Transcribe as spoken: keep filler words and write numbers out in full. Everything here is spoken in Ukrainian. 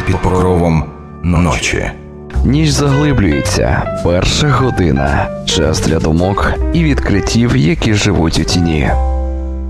під покровом ночі. Ніч заглиблюється. Перша година. Час для думок і відкриттів, які живуть у тіні.